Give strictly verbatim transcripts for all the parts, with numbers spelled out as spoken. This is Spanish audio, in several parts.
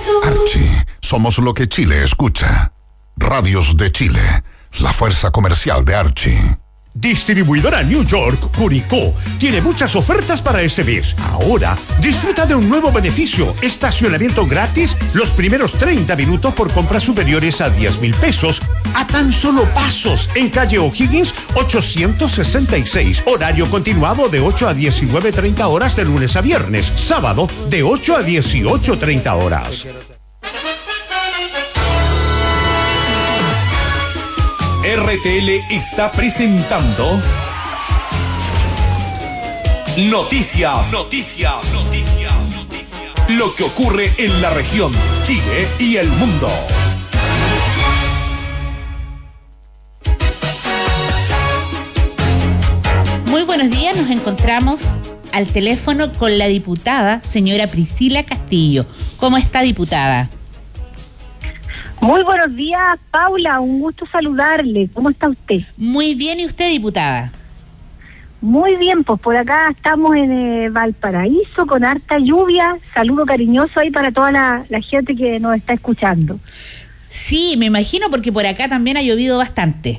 Archie, somos lo que Chile escucha. Radios de Chile, la fuerza comercial de Archie. Distribuidora New York, Curicó, tiene muchas ofertas para este mes. Ahora, disfruta de un nuevo beneficio, estacionamiento gratis los primeros treinta minutos por compras superiores a diez mil pesos, a tan solo pasos, en calle O'Higgins ochocientos sesenta y seis, horario continuado de ocho a diecinueve treinta horas de lunes a viernes, sábado de ocho a dieciocho treinta horas. R T L está presentando Noticias, Noticias, Noticias, Noticias. Lo que ocurre en la región, Chile y el mundo. Muy buenos días, nos encontramos al teléfono con la diputada, señora Priscila Castillo. ¿Cómo está, diputada? Muy buenos días, Paula, un gusto saludarle. ¿Cómo está usted? Muy bien, ¿y usted, diputada? Muy bien, pues por acá estamos en eh, Valparaíso con harta lluvia. Saludo cariñoso ahí para toda la, la gente que nos está escuchando. Sí, me imagino, porque por acá también ha llovido bastante.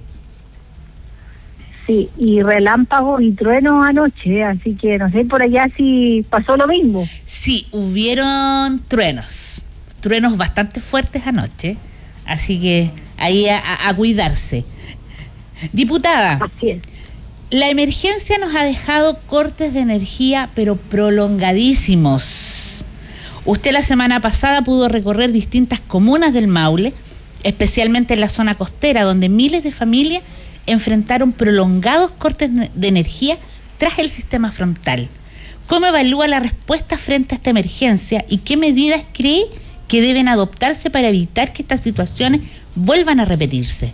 Sí, y relámpagos y truenos anoche, así que no sé por allá si pasó lo mismo. Sí, hubieron truenos, truenos bastante fuertes anoche, así que ahí a, a, a cuidarse. Diputada, así es. La emergencia nos ha dejado cortes de energía, pero prolongadísimos. Usted la semana pasada pudo recorrer distintas comunas del Maule, especialmente en la zona costera, donde miles de familias enfrentaron prolongados cortes de energía tras el sistema frontal. ¿Cómo evalúa la respuesta frente a esta emergencia y qué medidas cree que deben adoptarse para evitar que estas situaciones vuelvan a repetirse?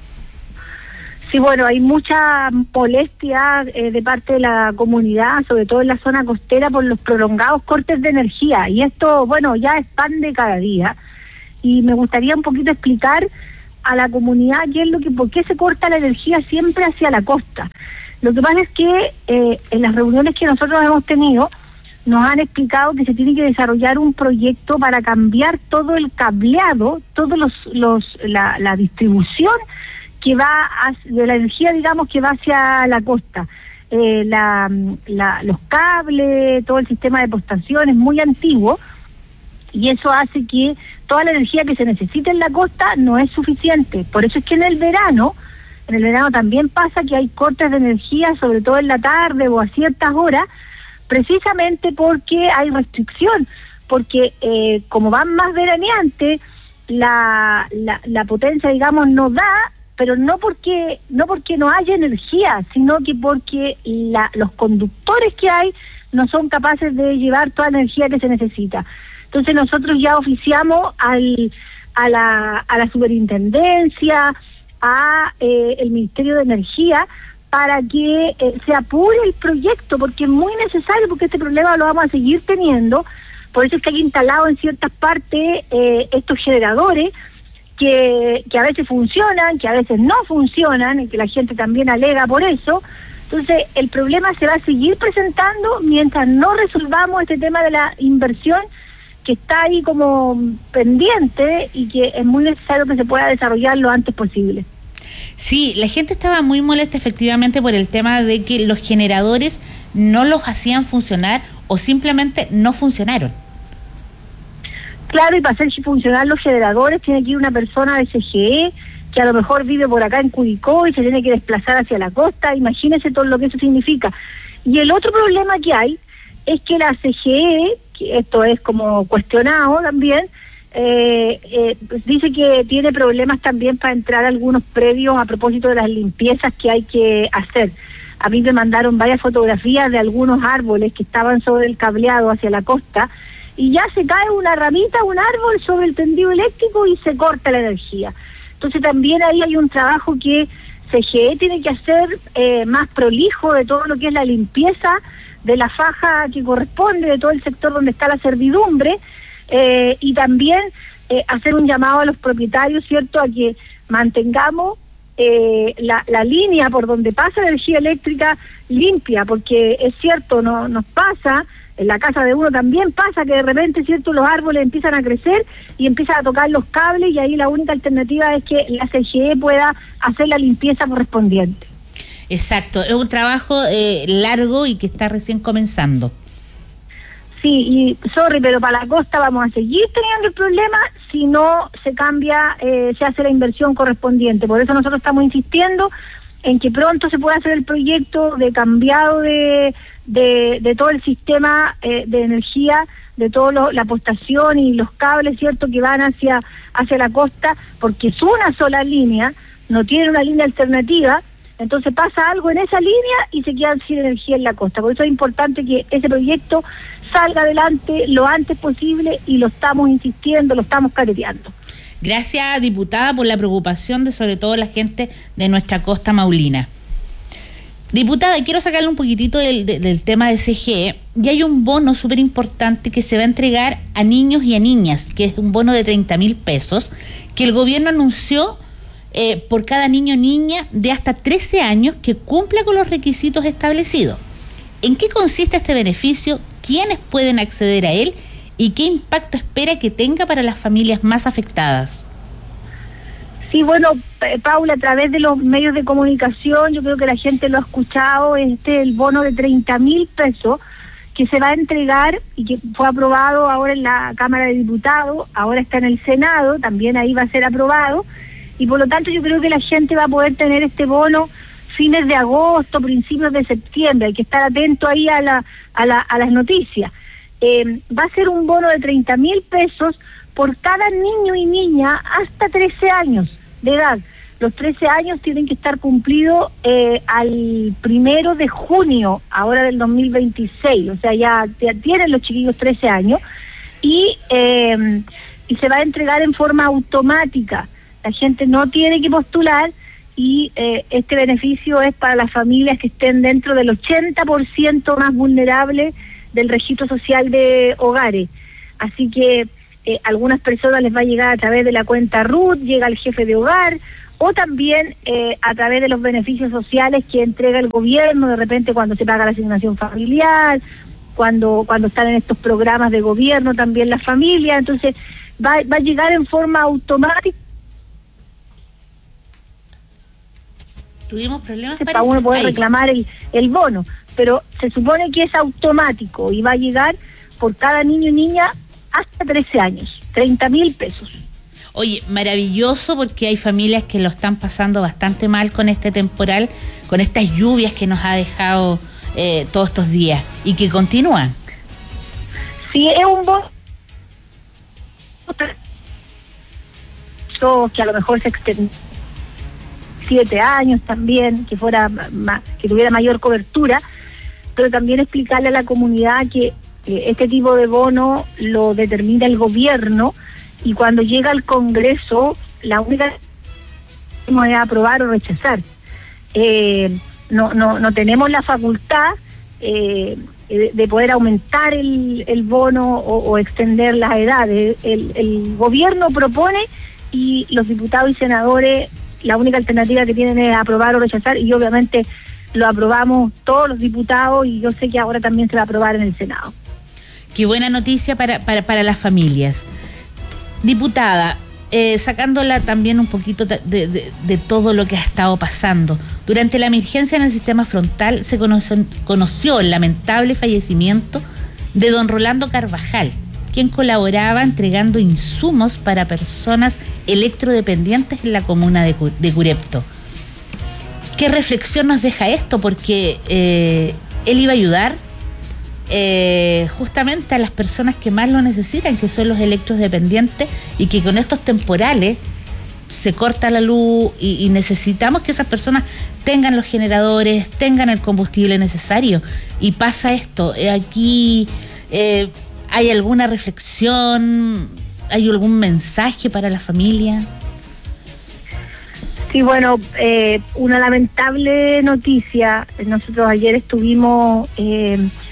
Sí, bueno, hay mucha molestia eh, de parte de la comunidad, sobre todo en la zona costera, por los prolongados cortes de energía. Y esto, bueno, ya es pan de cada día. Y me gustaría un poquito explicar a la comunidad qué es lo que, por qué se corta la energía siempre hacia la costa. Lo que pasa es que eh, en las reuniones que nosotros hemos tenido, nos han explicado que se tiene que desarrollar un proyecto para cambiar todo el cableado, todos los, los la, la distribución que va hacia, de la energía, digamos, que va hacia la costa. Eh, la, la, los cables, todo el sistema de postación es muy antiguo y eso hace que toda la energía que se necesita en la costa no es suficiente. Por eso es que en el verano, en el verano también pasa que hay cortes de energía, sobre todo en la tarde o a ciertas horas, precisamente porque hay restricción, porque eh, como van más veraneantes, la, la, la potencia, digamos, no da, pero no porque no porque no haya energía, sino que porque la, los conductores que hay no son capaces de llevar toda la energía que se necesita. Entonces nosotros ya oficiamos al, a, la, a la superintendencia, a eh, el Ministerio de Energía, para que eh, se apure el proyecto, porque es muy necesario, porque este problema lo vamos a seguir teniendo. Por eso es que hay instalado en ciertas partes eh, estos generadores que, que a veces funcionan, que a veces no funcionan, y que la gente también alega por eso. Entonces el problema se va a seguir presentando mientras no resolvamos este tema de la inversión, que está ahí como pendiente y que es muy necesario que se pueda desarrollar lo antes posible. Sí, la gente estaba muy molesta efectivamente por el tema de que los generadores no los hacían funcionar o simplemente no funcionaron. Claro, y para hacer funcionar los generadores tiene que ir una persona de C G E que a lo mejor vive por acá en Curicó y se tiene que desplazar hacia la costa. Imagínense todo lo que eso significa. Y el otro problema que hay es que la C G E, que esto es como cuestionado también, Eh, eh, pues dice que tiene problemas también para entrar a algunos predios a propósito de las limpiezas que hay que hacer. A mí me mandaron varias fotografías de algunos árboles que estaban sobre el cableado hacia la costa y ya se cae una ramita, un árbol sobre el tendido eléctrico y se corta la energía. Entonces también ahí hay un trabajo que C G E tiene que hacer eh, más prolijo de todo lo que es la limpieza de la faja que corresponde, de todo el sector donde está la servidumbre. Eh, y también eh, hacer un llamado a los propietarios, ¿cierto?, a que mantengamos eh, la, la línea por donde pasa la energía eléctrica limpia, porque es cierto, no nos pasa En la casa de uno también pasa que de repente, cierto, los árboles empiezan a crecer y empiezan a tocar los cables, y ahí la única alternativa es que la C G E pueda hacer la limpieza correspondiente. Exacto, es un trabajo eh, largo y que está recién comenzando. Sí, y sorry, pero para la costa vamos a seguir teniendo el problema si no se cambia, eh, se hace la inversión correspondiente. Por eso nosotros estamos insistiendo en que pronto se pueda hacer el proyecto de cambiado de, de, de todo el sistema eh, de energía, de toda la postación y los cables, ¿cierto?, que van hacia, hacia la costa, porque es una sola línea, no tiene una línea alternativa. Entonces pasa algo en esa línea y se quedan sin energía en la costa. Por eso es importante que ese proyecto salga adelante lo antes posible, y lo estamos insistiendo, lo estamos careteando. Gracias, diputada, por la preocupación de sobre todo la gente de nuestra costa maulina. Diputada, quiero sacarle un poquitito del, del tema de C G E. Y hay un bono súper importante que se va a entregar a niños y a niñas, que es un bono de treinta mil pesos, que el gobierno anunció Eh, por cada niño o niña de hasta trece años que cumpla con los requisitos establecidos. ¿En qué consiste este beneficio? ¿Quiénes pueden acceder a él? ¿Y qué impacto espera que tenga para las familias más afectadas? Sí, bueno, Paula, a través de los medios de comunicación, yo creo que la gente lo ha escuchado, este el bono de treinta mil pesos que se va a entregar y que fue aprobado ahora en la Cámara de Diputados, ahora está en el Senado, también ahí va a ser aprobado. Y por lo tanto yo creo que la gente va a poder tener este bono fines de agosto, principios de septiembre. Hay que estar atento ahí a la a, la, a las noticias. Eh, va a ser un bono de treinta mil pesos por cada niño y niña hasta trece años de edad. Los trece años tienen que estar cumplidos eh, al primero de junio, ahora del dos mil veintiséis. O sea, ya, ya tienen los chiquillos trece años. Y, eh, y se va a entregar en forma automática. La gente no tiene que postular, y eh, este beneficio es para las familias que estén dentro del ochenta por ciento más vulnerable del registro social de hogares. Así que eh, algunas personas les va a llegar a través de la cuenta R U T, llega el jefe de hogar, o también eh, a través de los beneficios sociales que entrega el gobierno, de repente cuando se paga la asignación familiar, cuando, cuando están en estos programas de gobierno también las familias. Entonces va, va a llegar en forma automática. Tuvimos problemas para uno poder reclamar el, el bono, pero se supone que es automático y va a llegar por cada niño y niña hasta trece años, treinta mil pesos. Oye, maravilloso, porque hay familias que lo están pasando bastante mal con este temporal, con estas lluvias que nos ha dejado eh, todos estos días y que continúan. Sí, es un bono que a lo mejor se extiende siete años también, que fuera ma, que tuviera mayor cobertura, pero también explicarle a la comunidad que eh, este tipo de bono lo determina el gobierno, y cuando llega al Congreso la única es aprobar o rechazar. Eh, no, no, no tenemos la facultad eh, de, de poder aumentar el, el bono o, o extender las edades. El, el gobierno propone y los diputados y senadores la única alternativa que tienen es aprobar o rechazar, y obviamente lo aprobamos todos los diputados, y yo sé que ahora también se va a aprobar en el Senado. Qué buena noticia para, para, para las familias. Diputada, eh, sacándola también un poquito de, de, de todo lo que ha estado pasando. Durante la emergencia en el sistema frontal se conoció, conoció el lamentable fallecimiento de don Rolando Carvajal, quien colaboraba entregando insumos para personas electrodependientes en la comuna de, de Curepto. ¿Qué reflexión nos deja esto? Porque eh, él iba a ayudar eh, justamente a las personas que más lo necesitan, que son los electrodependientes, y que con estos temporales se corta la luz y, y necesitamos que esas personas tengan los generadores, tengan el combustible necesario, y pasa esto. Eh, aquí eh, ¿hay alguna reflexión? ¿Hay algún mensaje para la familia? Sí, bueno, eh, una lamentable noticia. Nosotros ayer estuvimos eh,